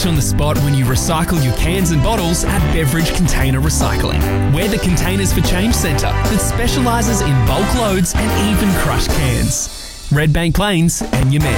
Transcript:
right on the spot when you recycle your cans and bottles at Beverage Container Recycling. We're the Containers for Change centre that specialises in bulk loads and even crushed cans. Red Bank Plains and your man.